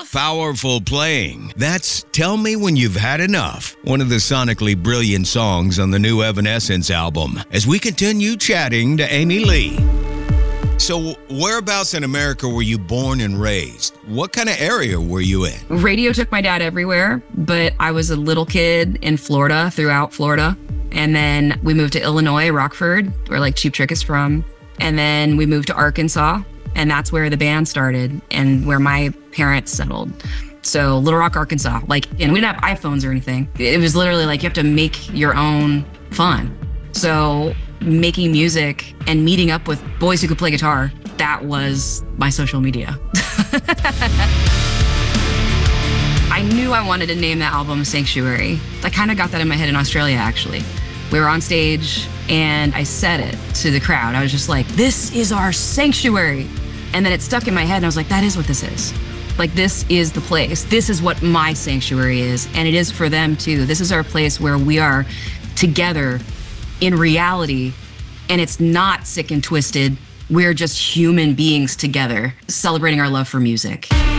Powerful playing. That's Tell Me When You've Had Enough, one of the sonically brilliant songs on the new Evanescence album, as we continue chatting to Amy Lee. So whereabouts in America were you born and raised? What kind of area were you in? Radio took my dad everywhere, but I was a little kid in Florida, throughout Florida. And then we moved to Illinois, Rockford, where like Cheap Trick is from. And then we moved to Arkansas, and that's where the band started and where my parents settled. So Little Rock, Arkansas, and we didn't have iPhones or anything. It was literally like you have to make your own fun. So making music and meeting up with boys who could play guitar, that was my social media. I knew I wanted to name that album Sanctuary. I kind of got that in my head in Australia, actually. We were on stage and I said it to the crowd. I was just like, this is our sanctuary. And then it stuck in my head and I was like, that is what this is. Like, this is the place. This is what my sanctuary is. And it is for them too. This is our place where we are together in reality. And it's not sick and twisted. We're just human beings together, celebrating our love for music.